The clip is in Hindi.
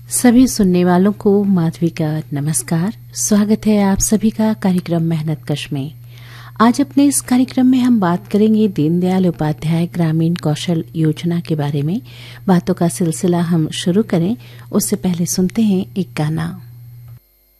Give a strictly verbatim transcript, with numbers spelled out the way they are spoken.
सभी सुनने वालों को माधवी का नमस्कार। स्वागत है आप सभी का कार्यक्रम मेहनत कश में। आज अपने इस कार्यक्रम में हम बात करेंगे दीनदयाल उपाध्याय ग्रामीण कौशल योजना के बारे में। बातों का सिलसिला हम शुरू करें उससे पहले सुनते हैं एक गाना।